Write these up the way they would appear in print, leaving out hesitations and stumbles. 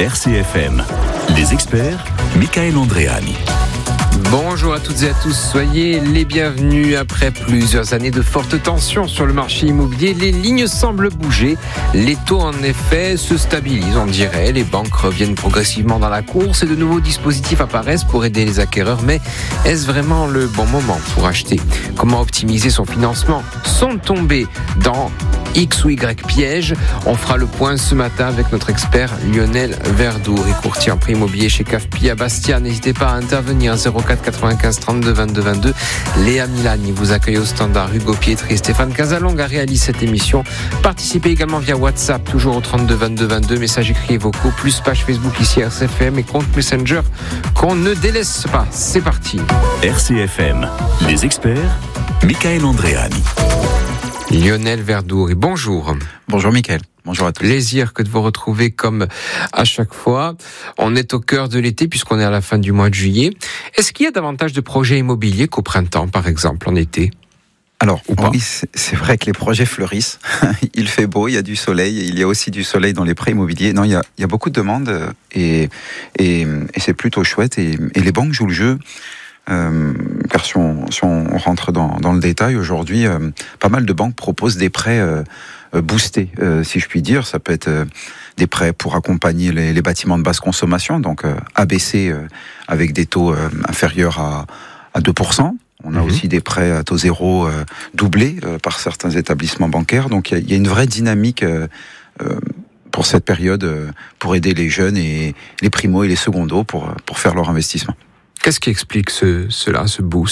RCFM, les experts, Michael Andréani. Bonjour à toutes et à tous, soyez les bienvenus. Après plusieurs années de fortes tensions sur le marché immobilier, les lignes semblent bouger. Les taux en effet se stabilisent, on dirait. Les banques reviennent progressivement dans la course et de nouveaux dispositifs apparaissent pour aider les acquéreurs. Mais est-ce vraiment le bon moment pour acheter ? Comment optimiser son financement sans tomber dans X ou Y piège? On fera le point ce matin avec notre expert Lionel Verdour, courtier en prix immobilier chez CAFPI à Bastia. N'hésitez pas à intervenir 04 95 32 22 22. Léa Milani vous accueille au standard. Hugo Pietri et Stéphane Casalonga réalisent cette émission. Participez également via WhatsApp, toujours au 32 22 22. Messages écrits et vocaux, plus page Facebook ici RCFM et compte Messenger qu'on ne délaisse pas. C'est parti. RCFM, les experts, Michael Andréani. Lionel Verdour, bonjour. Bonjour Michael, bonjour à tous. Plaisir que de vous retrouver comme à chaque fois. On est au cœur de l'été puisqu'on est à la fin du mois de juillet. Est-ce qu'il y a davantage de projets immobiliers qu'au printemps, par exemple, en été ? Alors, oui, c'est vrai que les projets fleurissent. Il fait beau, il y a du soleil. Il y a aussi du soleil dans les prêts immobiliers. Non, il y a beaucoup de demandes et c'est plutôt chouette. Et les banques jouent le jeu. Car si on rentre dans le détail, aujourd'hui, pas mal de banques proposent des prêts boostés, si je puis dire. Ça peut être des prêts pour accompagner les bâtiments de basse consommation, donc ABC avec des taux inférieurs à 2%. On a aussi des prêts à taux zéro doublés par certains établissements bancaires. Donc il y a une vraie dynamique pour cette période pour aider les jeunes et les primos et les secondos pour faire leur investissement. Qu'est-ce qui explique ce boost ?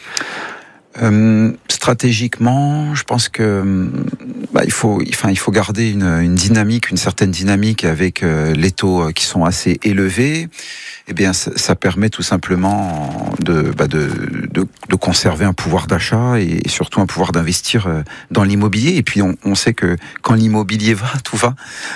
Stratégiquement, je pense que il faut garder une dynamique, une certaine dynamique avec les taux qui sont assez élevés. Eh bien, ça permet tout simplement de conserver un pouvoir d'achat et surtout un pouvoir d'investir dans l'immobilier. Et puis, on sait que quand l'immobilier va, tout va.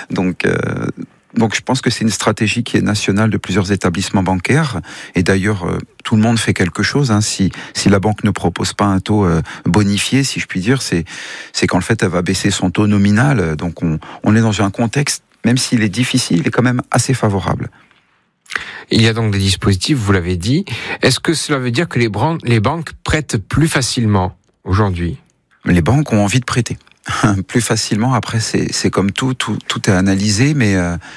Donc je pense que c'est une stratégie qui est nationale de plusieurs établissements bancaires. Et d'ailleurs, tout le monde fait quelque chose. Si la banque ne propose pas un taux bonifié, si je puis dire, c'est qu'en fait, elle va baisser son taux nominal. Donc on est dans un contexte, même s'il est difficile, il est quand même assez favorable. Il y a donc des dispositifs, vous l'avez dit. Est-ce que cela veut dire que les banques prêtent plus facilement aujourd'hui ? Les banques ont envie de prêter. Plus facilement. Après, c'est comme tout est analysé, mais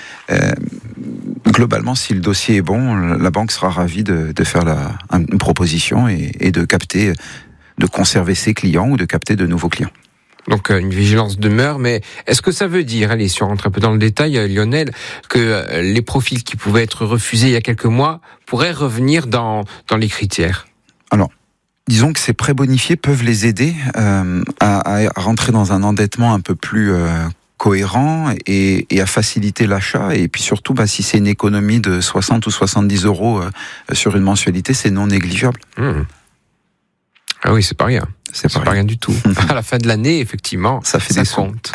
globalement, si le dossier est bon, la banque sera ravie de faire une proposition et de conserver ses clients ou de capter de nouveaux clients. Donc une vigilance demeure, mais est-ce que ça veut dire, allez, si on rentre un peu dans le détail, Lionel, que les profils qui pouvaient être refusés il y a quelques mois pourraient revenir dans les critères ? Alors, disons que ces prêts bonifiés peuvent les aider à rentrer dans un endettement un peu plus cohérent et à faciliter l'achat. Et puis surtout, si c'est une économie de 60 ou 70 euros sur une mensualité, c'est non négligeable. Ah oui, c'est pas rien. C'est pas rien du tout. À la fin de l'année, effectivement, ça compte.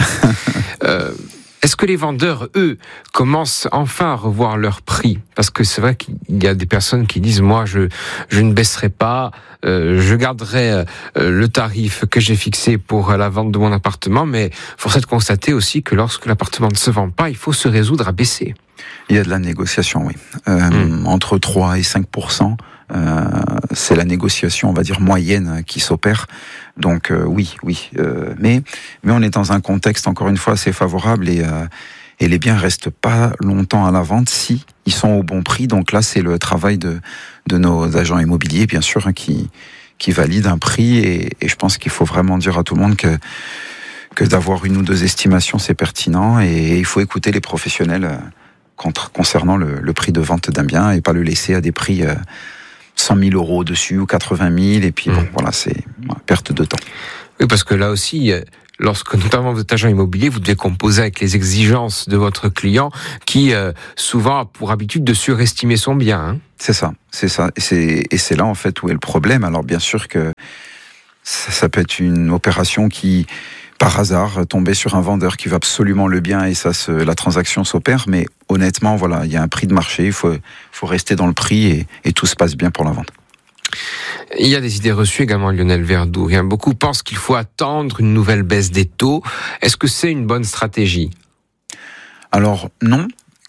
Est-ce que les vendeurs, eux, commencent enfin à revoir leur prix ? Parce que c'est vrai qu'il y a des personnes qui disent « Moi, je ne baisserai pas, je garderai le tarif que j'ai fixé pour la vente de mon appartement. » Mais force est de constater aussi que lorsque l'appartement ne se vend pas, il faut se résoudre à baisser. Il y a de la négociation, oui. Entre 3 et 5%, c'est la négociation, on va dire, moyenne qui s'opère. Donc oui. Mais on est dans un contexte, encore une fois, assez favorable et les biens restent pas longtemps à la vente si ils sont au bon prix. Donc là, c'est le travail de nos agents immobiliers, bien sûr, qui valident un prix. Et je pense qu'il faut vraiment dire à tout le monde que d'avoir une ou deux estimations, c'est pertinent. Et il faut écouter les professionnels concernant le prix de vente d'un bien et pas le laisser à des prix 100 000 euros au-dessus ou 80 000. Et puis voilà, c'est perte de temps. Oui, parce que là aussi, lorsque notamment vous êtes agent immobilier, vous devez composer avec les exigences de votre client qui souvent a pour habitude de surestimer son bien. Hein. C'est ça. Et c'est là en fait où est le problème. Alors bien sûr que ça peut être une opération qui, par hasard, tomber sur un vendeur qui veut absolument le bien et la transaction s'opère. Mais honnêtement, voilà, il y a un prix de marché, il faut rester dans le prix et tout se passe bien pour la vente. Il y a des idées reçues également, Lionel Verdour. Beaucoup pensent qu'il faut attendre une nouvelle baisse des taux. Est-ce que c'est une bonne stratégie ? Alors non,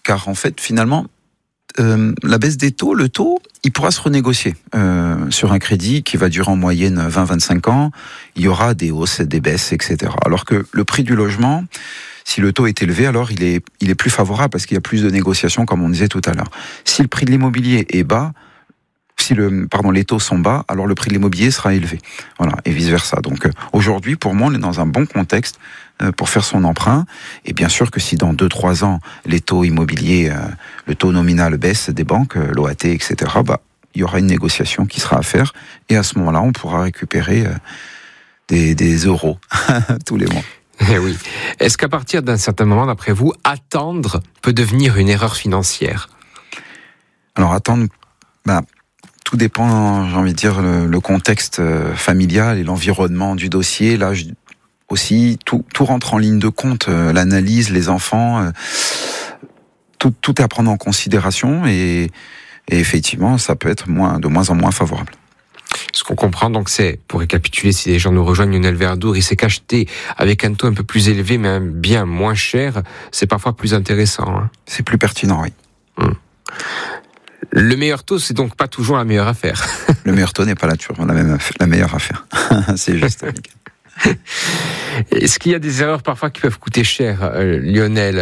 car en fait, finalement, la baisse des taux, le taux, il pourra se renégocier. Sur un crédit qui va durer en moyenne 20-25 ans, il y aura des hausses, des baisses, etc. Alors que le prix du logement, si le taux est élevé, alors il est plus favorable parce qu'il y a plus de négociations, comme on disait tout à l'heure. Si le prix de l'immobilier est bas, les taux sont bas, alors le prix de l'immobilier sera élevé. Voilà, et vice-versa. Donc aujourd'hui, pour moi, on est dans un bon contexte pour faire son emprunt. Et bien sûr que si dans 2-3 ans, les taux immobiliers, le taux nominal baisse des banques, l'OAT, etc., il y aura une négociation qui sera à faire. Et à ce moment-là, on pourra récupérer des euros tous les mois. Eh oui. Est-ce qu'à partir d'un certain moment, d'après vous, attendre peut devenir une erreur financière ? Alors attendre, tout dépend, j'ai envie de dire, le contexte familial et l'environnement du dossier. Là, aussi, tout rentre en ligne de compte, l'analyse, les enfants, tout est à prendre en considération et effectivement, ça peut être de moins en moins favorable. Ce qu'on comprend donc, c'est, pour récapituler, si les gens nous rejoignent, Lionel Verdour, il sait qu'acheter avec un taux un peu plus élevé, mais un bien moins cher, c'est parfois plus intéressant. Hein. C'est plus pertinent, oui. Le meilleur taux, c'est donc pas toujours la meilleure affaire. Le meilleur taux n'est pas la meilleure affaire. C'est juste. Est-ce qu'il y a des erreurs parfois qui peuvent coûter cher, Lionel ?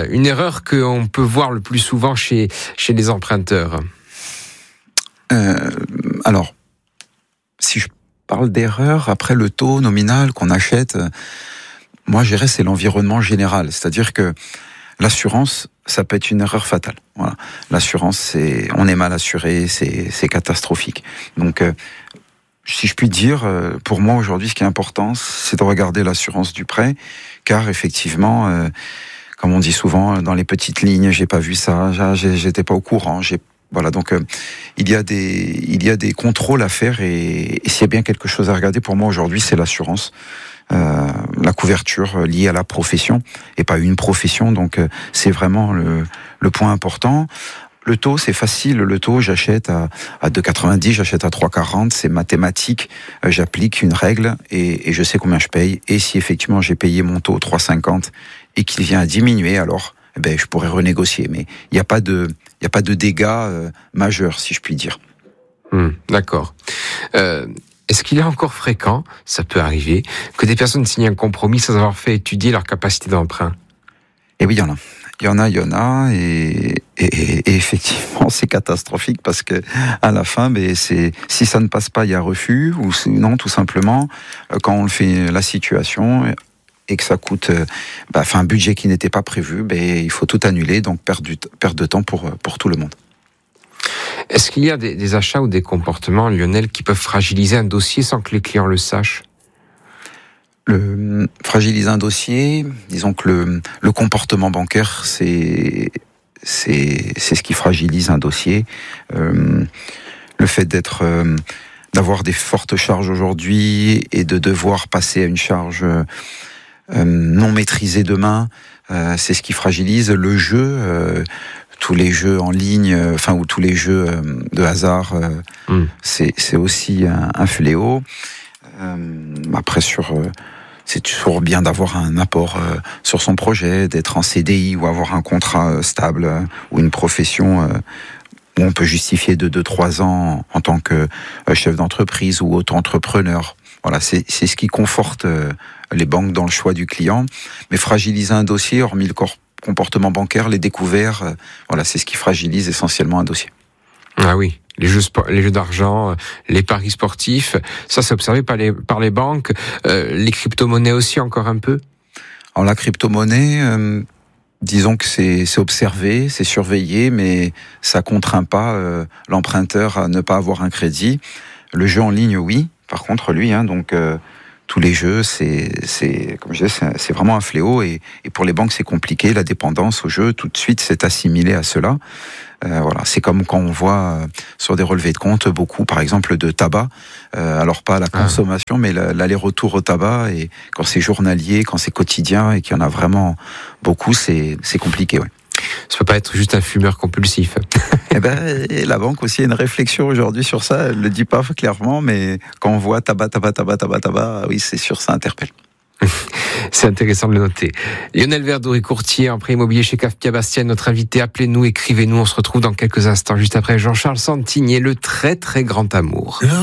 Une erreur qu'on peut voir le plus souvent chez les emprunteurs ? Alors, si je parle d'erreur, après le taux nominal qu'on achète, moi je dirais c'est l'environnement général. C'est-à-dire que l'assurance, ça peut être une erreur fatale. Voilà. L'assurance, on est mal assuré, c'est catastrophique. Donc, si je puis dire, pour moi aujourd'hui, ce qui est important, c'est de regarder l'assurance du prêt, car effectivement, comme on dit souvent, dans les petites lignes, j'ai pas vu ça, j'étais pas au courant, voilà, donc il y a des contrôles à faire et s'il y a bien quelque chose à regarder pour moi aujourd'hui, c'est l'assurance, la couverture liée à la profession et pas une profession. Donc c'est vraiment le point important. Le taux, c'est facile. Le taux, j'achète à 2,90, j'achète à 3,40. C'est mathématique. J'applique une règle et je sais combien je paye. Et si effectivement j'ai payé mon taux 3,50 et qu'il vient à diminuer, alors je pourrais renégocier. Mais il n'y a pas de dégâts majeurs, si je puis dire. D'accord. Est-ce qu'il est encore fréquent, ça peut arriver, que des personnes signent un compromis sans avoir fait étudier leur capacité d'emprunt ? Eh oui, il y en a. Il y en a, et effectivement, c'est catastrophique parce que à la fin, si ça ne passe pas, il y a refus, ou sinon, tout simplement, quand on le fait la situation et que ça coûte, un budget qui n'était pas prévu, il faut tout annuler, donc perte de temps pour tout le monde. Est-ce qu'il y a des achats ou des comportements, Lionel, qui peuvent fragiliser un dossier sans que les clients le sachent ? Fragiliser un dossier, disons que le comportement bancaire, c'est ce qui fragilise un dossier. Le fait d'avoir des fortes charges aujourd'hui et de devoir passer à une charge non maîtrisée demain, c'est ce qui fragilise le jeu. Tous les jeux en ligne, ou tous les jeux de hasard, c'est aussi un fléau. Après, c'est toujours bien d'avoir un apport sur son projet, d'être en CDI ou avoir un contrat stable ou une profession où on peut justifier de 2-3 ans en tant que chef d'entreprise ou auto-entrepreneur. Voilà, c'est ce qui conforte les banques dans le choix du client. Mais fragiliser un dossier, hormis le comportement bancaire, les découverts, c'est ce qui fragilise essentiellement un dossier. Ah oui, les jeux d'argent, les paris sportifs, ça c'est observé par les banques, les crypto-monnaies aussi encore un peu ? Alors la crypto-monnaie, disons que c'est observé, c'est surveillé, mais ça contraint pas l'emprunteur à ne pas avoir un crédit. Le jeu en ligne, oui, par contre lui, donc tous les jeux, comme je disais, c'est vraiment un fléau et pour les banques c'est compliqué. La dépendance au jeu, tout de suite, c'est assimilé à cela. C'est comme quand on voit sur des relevés de compte beaucoup, par exemple, de tabac. Alors pas la consommation, mais l'aller-retour au tabac. Et quand c'est journalier, quand c'est quotidien et qu'il y en a vraiment beaucoup, c'est compliqué. Ouais. Ça peut pas être juste un fumeur compulsif. Et la banque aussi a une réflexion aujourd'hui sur ça. Elle le dit pas clairement, mais quand on voit tabac, oui, c'est sûr, ça interpelle. C'est intéressant de le noter. Lionel Verdouri, courtier en prêt immobilier chez Capia Bastienne, notre invité. Appelez-nous, écrivez-nous. On se retrouve dans quelques instants, juste après Jean-Charles Santini et le très très grand amour.